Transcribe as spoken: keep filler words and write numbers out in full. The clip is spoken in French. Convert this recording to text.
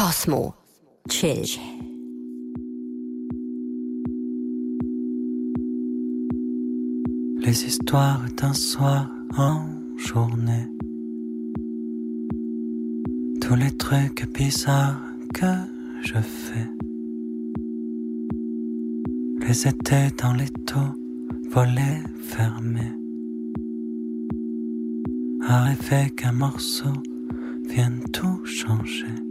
Cosmo. Chill. Les histoires d'un soir en journée. Tous les trucs bizarres que je fais. Les étés dans les taux, volets fermés. À rêver qu'un morceau vienne tout changer.